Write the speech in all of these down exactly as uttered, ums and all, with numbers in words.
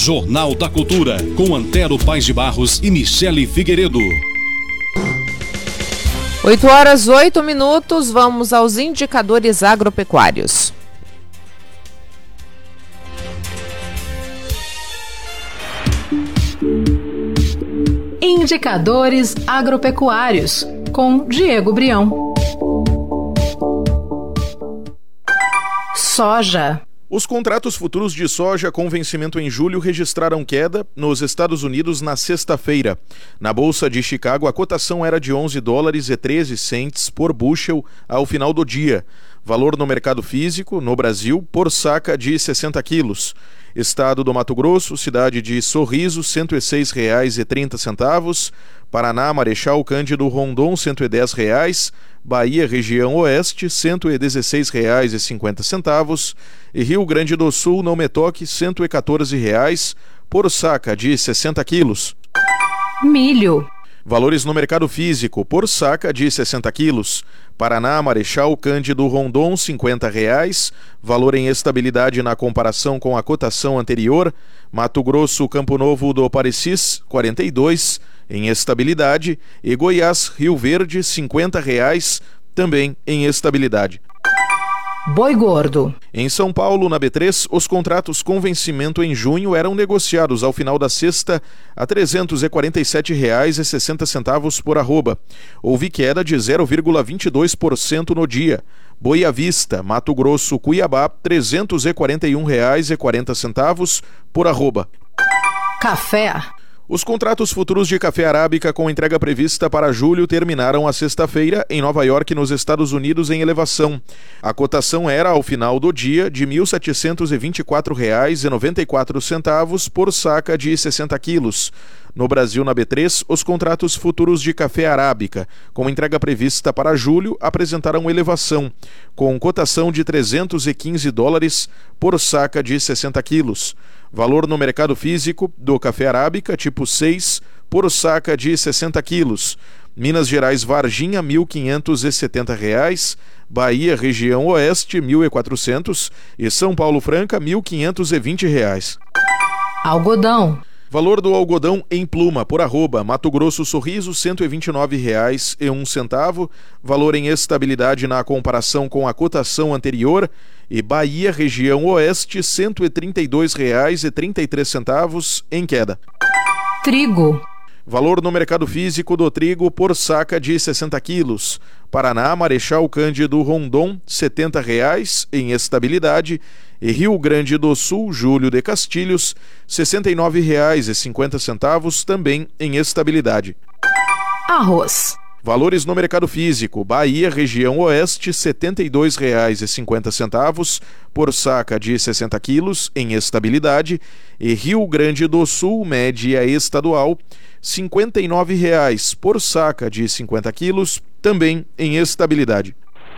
Jornal da Cultura, com Antero Paes de Barros e Michele Figueiredo. oito horas, oito minutos, vamos aos indicadores agropecuários. Indicadores agropecuários, com Diego Brião. Soja. Os contratos futuros de soja com vencimento em julho registraram queda nos Estados Unidos na sexta-feira. Na Bolsa de Chicago, a cotação era de onze dólares e treze centes por bushel ao final do dia. Valor no mercado físico, no Brasil, por saca de sessenta quilos. Estado do Mato Grosso, cidade de Sorriso, cento e seis reais e trinta centavos. Paraná, Marechal Cândido Rondon, cento e dez reais. Bahia, região oeste, cento e dezesseis reais e cinquenta centavos. E Rio Grande do Sul, não me toque, cento e quatorze reais por saca de sessenta quilos. Milho. Valores no mercado físico, por saca de sessenta quilos. Paraná, Marechal Cândido Rondon, cinquenta reais. Valor em estabilidade na comparação com a cotação anterior. Mato Grosso, Campo Novo do Parecis, quarenta e dois, em estabilidade. E Goiás, Rio Verde, cinquenta reais, também em estabilidade. Boi gordo. Em São Paulo, na B três, os contratos com vencimento em junho eram negociados ao final da sexta a trezentos e quarenta e sete reais e sessenta centavos por arroba. Houve queda de zero vírgula vinte e dois por cento no dia. Boi à vista, Mato Grosso, Cuiabá, trezentos e quarenta e um reais e quarenta centavos por arroba. Café. Os contratos futuros de café arábica com entrega prevista para julho terminaram a sexta-feira em Nova York, nos Estados Unidos, em elevação. A cotação era, ao final do dia, de mil setecentos e vinte e quatro reais e noventa e quatro centavos por saca de sessenta quilos. No Brasil, na B três, os contratos futuros de café arábica, com entrega prevista para julho, apresentaram elevação, com cotação de trezentos e quinze dólares por saca de sessenta quilos. Valor no mercado físico do café arábica tipo seis por saca de sessenta quilos. Minas Gerais, Varginha, mil quinhentos e setenta reais. Bahia, região oeste, mil e quatrocentos. E São Paulo Franca, mil quinhentos e vinte reais. Algodão. Valor do algodão em pluma por arroba, Mato Grosso Sorriso, cento e vinte e nove reais e um centavo. Valor em estabilidade na comparação com a cotação anterior. E Bahia, região oeste, cento e trinta e dois reais e trinta e três centavos em queda. Trigo. Valor no mercado físico do trigo por saca de sessenta quilos. Paraná, Marechal Cândido Rondon, setenta reais em estabilidade. E Rio Grande do Sul, Júlio de Castilhos, sessenta e nove reais e cinquenta centavos também em estabilidade. Arroz. Valores no mercado físico, Bahia, região oeste, setenta e dois reais e cinquenta centavos por saca de sessenta quilos em estabilidade. E Rio Grande do Sul, média estadual, cinquenta e nove reais por saca de cinquenta quilos, também em estabilidade.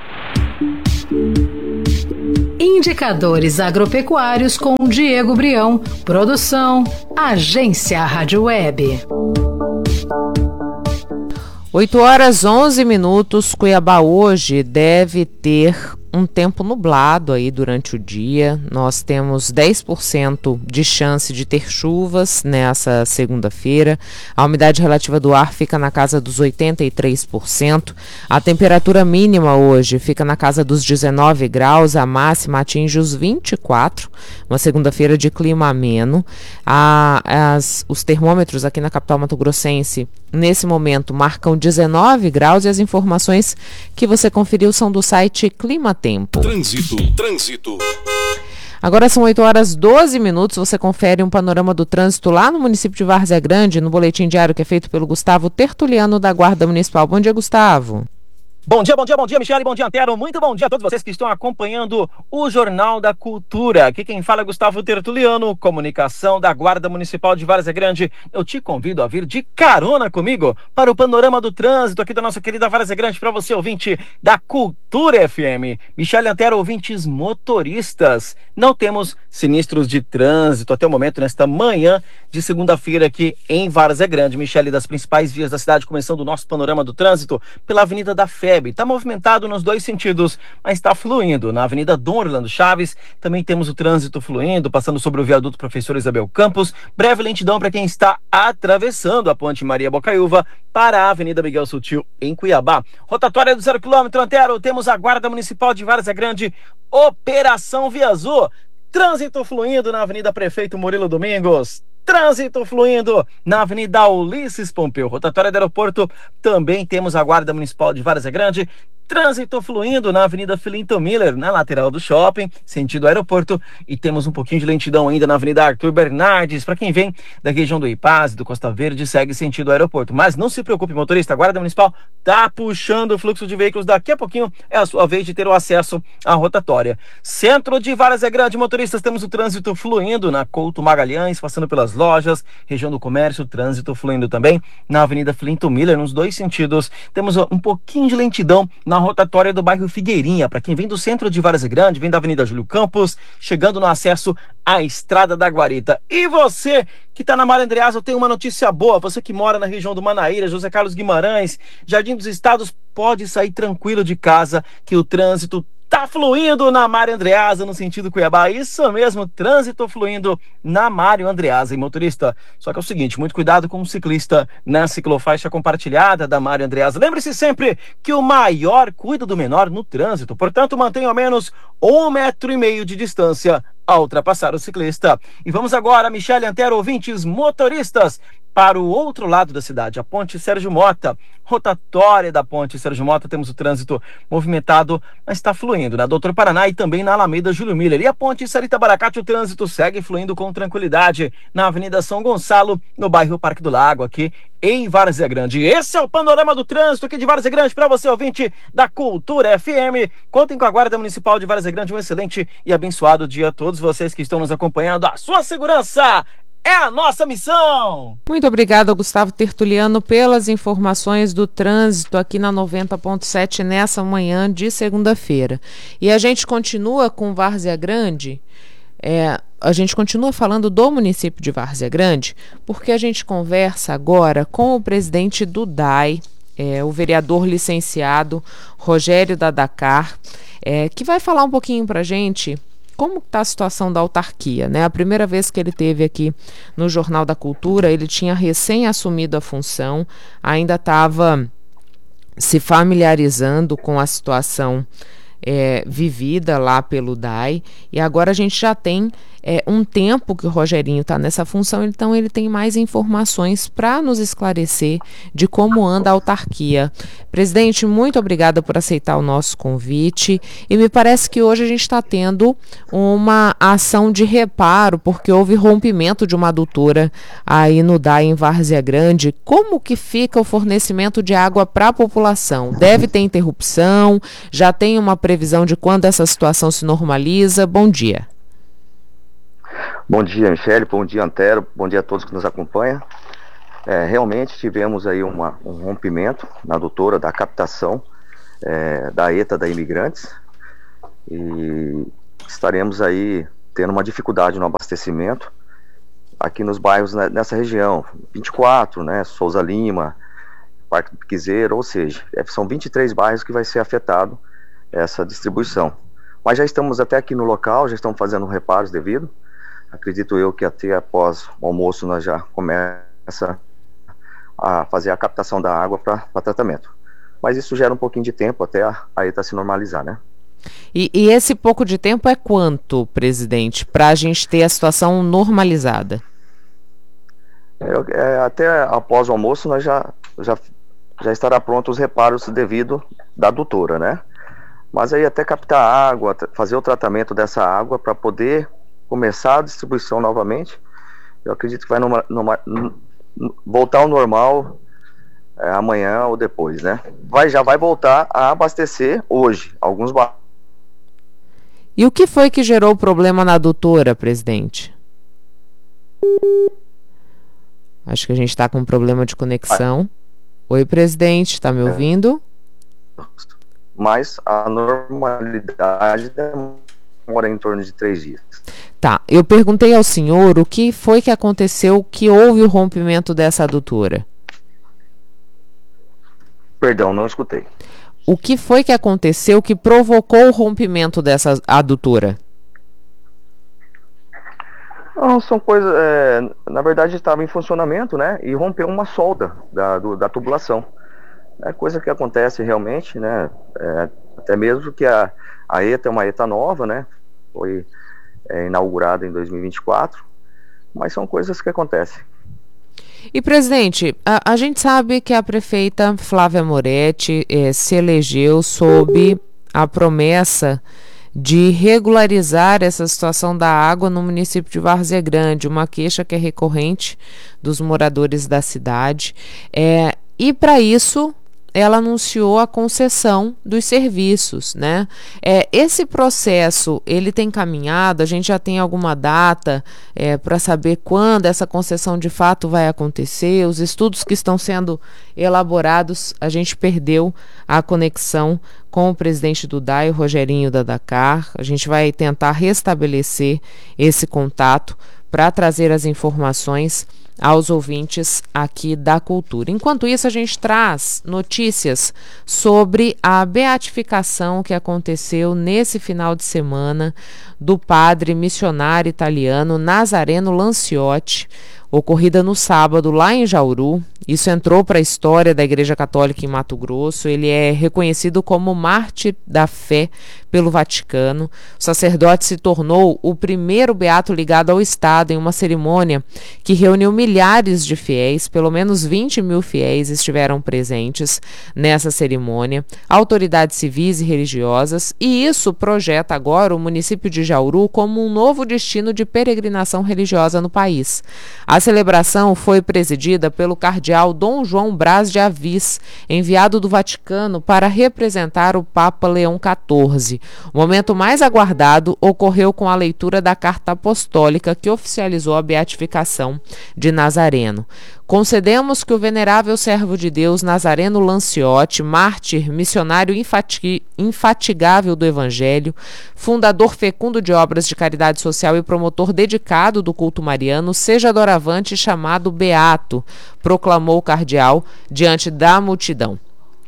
Indicadores agropecuários com Diego Brião. Produção, Agência Rádio Web. oito horas, onze minutos. Cuiabá hoje deve ter um tempo nublado aí durante o dia. Nós temos dez por cento de chance de ter chuvas nessa segunda-feira. A umidade relativa do ar fica na casa dos oitenta e três por cento. A temperatura mínima hoje fica na casa dos dezenove graus, a máxima atinge os vinte e quatro. Uma segunda-feira de clima ameno. A, as, os termômetros aqui na capital mato-grossense, nesse momento, marcam dezenove graus e as informações que você conferiu são do site Clima Tempo. Trânsito, trânsito. Agora são oito horas, doze minutos. Você confere um panorama do trânsito lá no município de Várzea Grande, no boletim diário que é feito pelo Gustavo Tertuliano, da Guarda Municipal. Bom dia, Gustavo. Bom dia, bom dia, bom dia, Michele, bom dia, Antero. Muito bom dia a todos vocês que estão acompanhando o Jornal da Cultura. Aqui quem fala é Gustavo Tertuliano, comunicação da Guarda Municipal de Várzea Grande. Eu te convido a vir de carona comigo para o panorama do trânsito aqui da nossa querida Várzea Grande, para você, ouvinte da Cultura F M. Michele, Antero, ouvintes motoristas. Não temos sinistros de trânsito até o momento, nesta manhã de segunda-feira aqui em Várzea Grande. Michele, das principais vias da cidade, começando o nosso panorama do trânsito pela Avenida da Fé. Hebe. Está movimentado nos dois sentidos, mas está fluindo. Na Avenida Dom Orlando Chaves, também temos o trânsito fluindo, passando sobre o viaduto Professor Isabel Campos. Breve lentidão para quem está atravessando a Ponte Maria Bocaiúva para a Avenida Miguel Sutil, em Cuiabá. Rotatória do zero quilômetro, Antero, temos a Guarda Municipal de Várzea Grande, Operação Via Azul. Trânsito fluindo na Avenida Prefeito Murilo Domingos. Trânsito fluindo na Avenida Ulisses Pompeu. Rotatória do aeroporto, também temos a Guarda Municipal de Várzea Grande. Trânsito fluindo na Avenida Filinto Miller, na lateral do shopping, sentido aeroporto. E temos um pouquinho de lentidão ainda na Avenida Arthur Bernardes. Para quem vem da região do Ipaz, do Costa Verde, segue sentido aeroporto. Mas não se preocupe, motorista, a Guarda Municipal tá puxando o fluxo de veículos. Daqui a pouquinho é a sua vez de ter o acesso à rotatória. Centro de Várzea Grande, motoristas, temos o trânsito fluindo na Couto Magalhães, passando pelas lojas, região do comércio, trânsito fluindo também na Avenida Filinto Miller, nos dois sentidos. Temos um pouquinho de lentidão na rotatória do bairro Figueirinha, para quem vem do centro de Várzea Grande, vem da Avenida Júlio Campos, chegando no acesso à Estrada da Guarita. E você que está na Mário Andreasa, eu tenho uma notícia boa. Você que mora na região do Manaíra, José Carlos Guimarães, Jardim dos Estados, pode sair tranquilo de casa, que o trânsito tá fluindo na Mário Andreasa, no sentido Cuiabá. Isso mesmo, trânsito fluindo na Mário Andreasa. E motorista, só que é o seguinte, muito cuidado com o ciclista na ciclofaixa compartilhada da Mário Andreasa. Lembre-se sempre que o maior cuida do menor no trânsito. Portanto, mantenha ao menos um metro e meio de distância ao ultrapassar o ciclista. E vamos agora, Michele Antero, ouvintes motoristas, para o outro lado da cidade, a Ponte Sérgio Mota. Rotatória da Ponte Sérgio Mota, temos o trânsito movimentado, mas está fluindo na Doutor Paraná e também na Alameda Júlio Miller. E a Ponte Sarita Baracate, o trânsito segue fluindo com tranquilidade na Avenida São Gonçalo, no bairro Parque do Lago, aqui em Várzea Grande. Esse é o panorama do trânsito aqui de Várzea Grande para você, ouvinte da Cultura F M. Contem com a Guarda Municipal de Várzea Grande. Um excelente e abençoado dia a todos vocês que estão nos acompanhando. A sua segurança é a nossa missão! Muito obrigada, Gustavo Tertuliano, pelas informações do trânsito aqui na noventa ponto sete nessa manhã de segunda-feira. E a gente continua com Várzea Grande, é, a gente continua falando do município de Várzea Grande, porque a gente conversa agora com o presidente do D A I, é, o vereador licenciado Rogério Dadacar, é, que vai falar um pouquinho para a gente como está a situação da autarquia, né? A primeira vez que ele esteve aqui no Jornal da Cultura, ele tinha recém assumido a função, ainda estava se familiarizando com a situação é, vivida lá pelo D A I, e agora a gente já tem é, um tempo que o Rogerinho está nessa função, então ele tem mais informações para nos esclarecer de como anda a autarquia. Presidente, muito obrigada por aceitar o nosso convite, e me parece que hoje a gente está tendo uma ação de reparo, porque houve rompimento de uma adutora aí no D A I em Várzea Grande. Como que fica o fornecimento de água para a população? Deve ter interrupção? Já tem uma previsão de quando essa situação se normaliza? Bom dia. Bom dia, Michele, bom dia, Antero, bom dia a todos que nos acompanham. É, realmente tivemos aí uma, um rompimento na adutora da captação é, da ETA da Imigrantes, e estaremos aí tendo uma dificuldade no abastecimento aqui nos bairros, né, nessa região, vinte e quatro, né, Souza Lima, Parque do Piquezeiro, ou seja, são vinte e três bairros que vai ser afetado essa distribuição. Mas já estamos até aqui no local, já estamos fazendo reparos devido. Acredito eu que até após o almoço nós já começa a fazer a captação da água para tratamento. Mas isso gera um pouquinho de tempo até a, a ETA se normalizar, né? E, e esse pouco de tempo é quanto, presidente, para a gente ter a situação normalizada? É, é, até após o almoço nós já, já, já estará pronto os reparos devido da adutora, né? Mas aí até captar água, fazer o tratamento dessa água para poder começar a distribuição novamente, eu acredito que vai numa, numa, voltar ao normal é, amanhã ou depois, né? Vai, já vai voltar a abastecer hoje alguns bairros. E o que foi que gerou o problema na adutora, presidente? Acho que a gente está com um problema de conexão. Oi, presidente, está me ouvindo? Mas a normalidade demora em torno de três dias. Tá, eu perguntei ao senhor o que foi que aconteceu que houve o rompimento dessa adutora. Perdão, não escutei. o que foi que aconteceu que provocou o rompimento dessa adutora? Não, são coisas, é, na verdade estava em funcionamento, né, e rompeu uma solda da, do, da tubulação. É coisa que acontece realmente, né, é, até mesmo que a, a ETA é uma ETA nova, né, foi é, inaugurada em dois mil e vinte e quatro, mas são coisas que acontecem. E, presidente, a, a gente sabe que a prefeita Flávia Moretti eh, se elegeu sob a promessa de regularizar essa situação da água no município de Várzea Grande, uma queixa que é recorrente dos moradores da cidade. É, e, para isso, ela anunciou a concessão dos serviços, né? É, esse processo, ele tem caminhado, a gente já tem alguma data é, para saber quando essa concessão de fato vai acontecer. Os estudos que estão sendo elaborados, a gente perdeu a conexão com o presidente do D A I, o Rogerinho da Dakar. A gente vai tentar restabelecer esse contato para trazer as informações aos ouvintes aqui da Cultura. Enquanto isso, a gente traz notícias sobre a beatificação que aconteceu nesse final de semana do padre missionário italiano Nazareno Lanciotti, ocorrida no sábado lá em Jauru. Isso entrou para a história da Igreja Católica em Mato Grosso. Ele é reconhecido como mártir da fé pelo Vaticano. O sacerdote se tornou o primeiro beato ligado ao Estado em uma cerimônia que reuniu milhares de fiéis. Pelo menos vinte mil fiéis estiveram presentes nessa cerimônia, autoridades civis e religiosas, e isso projeta agora o município de Jauru como um novo destino de peregrinação religiosa no país. A celebração foi presidida pelo cardeal Dom João Braz de Avis, enviado do Vaticano para representar o Papa Leão quatorze. O momento mais aguardado ocorreu com a leitura da carta apostólica que oficializou a beatificação de Nazareno. Concedemos que o venerável servo de Deus Nazareno Lanciotti, mártir, missionário infati- infatigável do Evangelho, fundador fecundo de obras de caridade social e promotor dedicado do culto mariano, seja doravante chamado beato, proclamou o cardeal diante da multidão.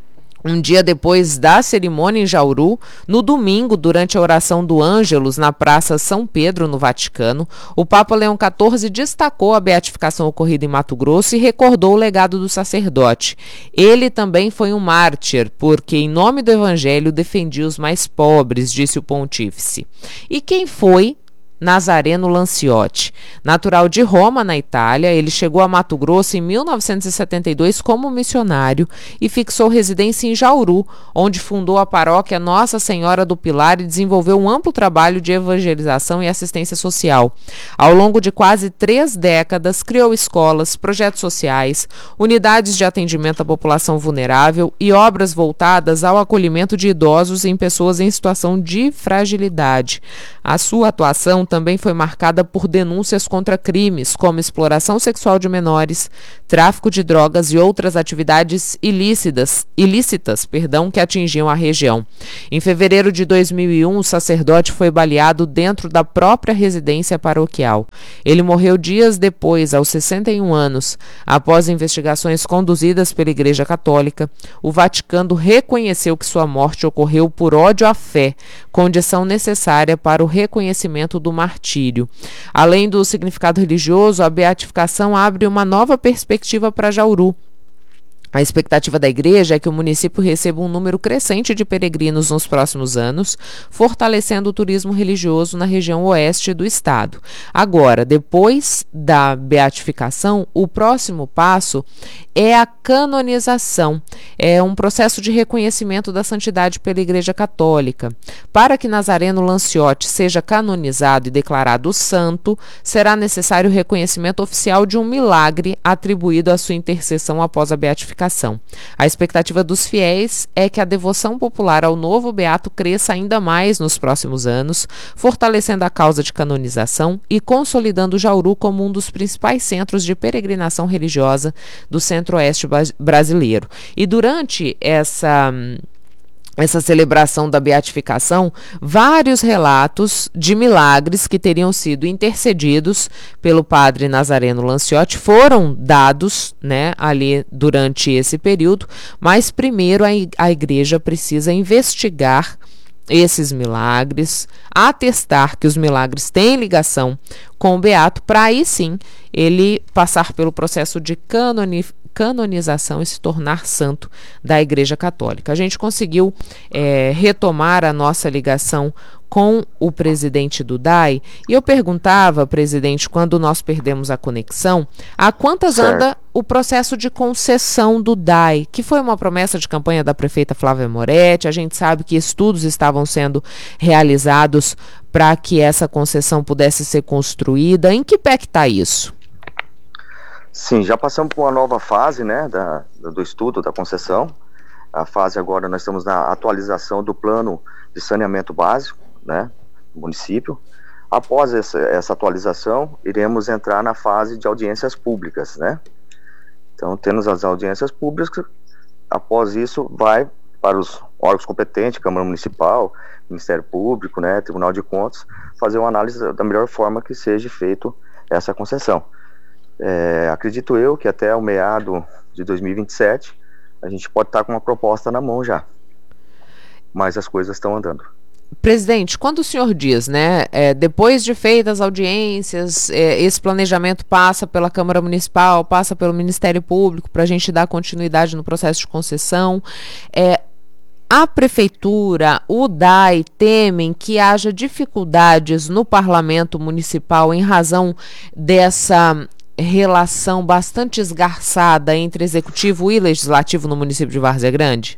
Um dia depois da cerimônia em Jauru, no domingo, durante a oração do Ângelus na Praça São Pedro, no Vaticano, o Papa Leão quatorze destacou a beatificação ocorrida em Mato Grosso e recordou o legado do sacerdote. Ele também foi um mártir, porque em nome do Evangelho defendia os mais pobres, disse o pontífice. E quem foi Nazareno Lanciotti? Natural de Roma, na Itália, ele chegou a Mato Grosso em mil novecentos e setenta e dois como missionário e fixou residência em Jauru, onde fundou a paróquia Nossa Senhora do Pilar e desenvolveu um amplo trabalho de evangelização e assistência social. Ao longo de quase três décadas, criou escolas, projetos sociais, unidades de atendimento à população vulnerável e obras voltadas ao acolhimento de idosos em pessoas em situação de fragilidade. A sua atuação também foi marcada por denúncias contra crimes como exploração sexual de menores, tráfico de drogas e outras atividades ilícitas, ilícitas perdão, que atingiam a região. Em fevereiro de dois mil e um, o sacerdote foi baleado dentro da própria residência paroquial. Ele morreu dias depois, aos sessenta e um anos. Após investigações conduzidas pela Igreja Católica, o Vaticano reconheceu que sua morte ocorreu por ódio à fé, condição necessária para o reconhecimento do martírio. Além do significado religioso, a beatificação abre uma nova perspectiva para Jauru. A expectativa da igreja é que o município receba um número crescente de peregrinos nos próximos anos, fortalecendo o turismo religioso na região oeste do estado. Agora, depois da beatificação, o próximo passo é a canonização. É um processo de reconhecimento da santidade pela Igreja Católica. Para que Nazareno Lanciotti seja canonizado e declarado santo, será necessário o reconhecimento oficial de um milagre atribuído à sua intercessão após a beatificação. A expectativa dos fiéis é que a devoção popular ao novo beato cresça ainda mais nos próximos anos, fortalecendo a causa de canonização e consolidando Jauru como um dos principais centros de peregrinação religiosa do centro-oeste brasileiro. E durante essa essa celebração da beatificação, vários relatos de milagres que teriam sido intercedidos pelo padre Nazareno Lanciotti foram dados, né, ali durante esse período, mas primeiro a, a igreja precisa investigar esses milagres, atestar que os milagres têm ligação com o beato, para aí sim ele passar pelo processo de canonificação, canonização e se tornar santo da Igreja Católica. A gente conseguiu é, retomar a nossa ligação com o presidente do D A I e eu perguntava, presidente, quando nós perdemos a conexão, a quantas certo. anda o processo de concessão do D A I, que foi uma promessa de campanha da prefeita Flávia Moretti. A gente sabe que estudos estavam sendo realizados para que essa concessão pudesse ser construída. Em que pé que está isso? Sim, já passamos por uma nova fase, né, da, do estudo da concessão. A fase agora, nós estamos na atualização do plano de saneamento básico, né, do município. Após essa, essa atualização, iremos entrar na fase de audiências públicas, né. Então, temos as audiências públicas, após isso, vai para os órgãos competentes, Câmara Municipal, Ministério Público, né, Tribunal de Contas, fazer uma análise da melhor forma que seja feita essa concessão. É, acredito eu que até o meado de dois mil e vinte e sete a gente pode estar com uma proposta na mão já, mas as coisas estão andando. Presidente, quando o senhor diz, né, é, depois de feitas as audiências, é, esse planejamento passa pela Câmara Municipal, passa pelo Ministério Público para a gente dar continuidade no processo de concessão, é, a Prefeitura, o D A I temem que haja dificuldades no Parlamento Municipal em razão dessa relação bastante esgarçada entre executivo e legislativo no município de Várzea Grande?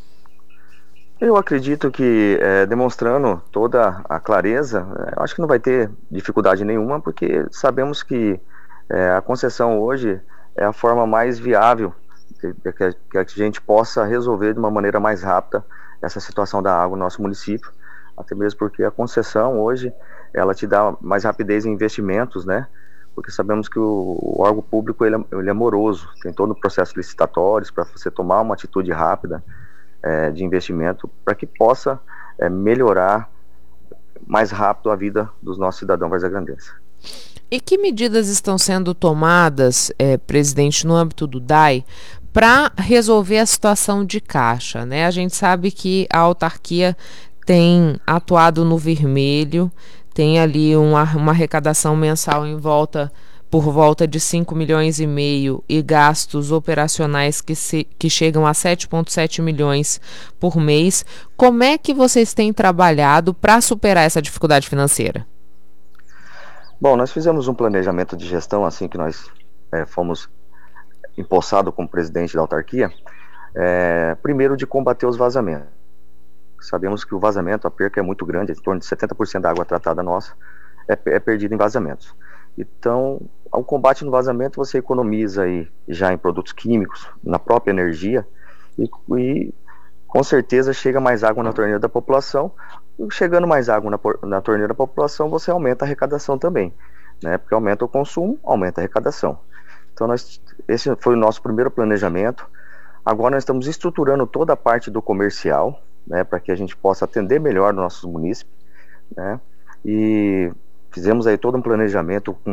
Eu acredito que, é, demonstrando toda a clareza, é, acho que não vai ter dificuldade nenhuma, porque sabemos que é, a concessão hoje é a forma mais viável que, que, que a gente possa resolver de uma maneira mais rápida essa situação da água no nosso município, até mesmo porque a concessão hoje, ela te dá mais rapidez em investimentos, né? Porque sabemos que o, o órgão público ele é, ele é moroso, tem todo o processo licitatório para você tomar uma atitude rápida é, de investimento para que possa é, melhorar mais rápido a vida dos nossos cidadãos varzegrandenses. E que medidas estão sendo tomadas, é, presidente, no âmbito do D A I para resolver a situação de caixa, né? A gente sabe que a autarquia tem atuado no vermelho, tem ali uma, uma arrecadação mensal em volta, por volta de cinco milhões e meio e gastos operacionais que, se, que chegam a sete vírgula sete milhões por mês. Como é que vocês têm trabalhado para superar essa dificuldade financeira? Bom, nós fizemos um planejamento de gestão assim que nós é, fomos empossados como presidente da autarquia, é, primeiro de combater os vazamentos. Sabemos que o vazamento, a perca é muito grande, em torno de setenta por cento da água tratada nossa é, é perdida em vazamentos. Então, ao combate no vazamento, você economiza aí já em produtos químicos, na própria energia, e, e com certeza chega mais água na torneira da população. E chegando mais água na, na torneira da população, você aumenta a arrecadação também, né? Porque aumenta o consumo, aumenta a arrecadação. Então, nós, esse foi o nosso primeiro planejamento. Agora nós estamos estruturando toda a parte do comercial, né, para que a gente possa atender melhor nossos munícipes, né, e fizemos aí todo um planejamento com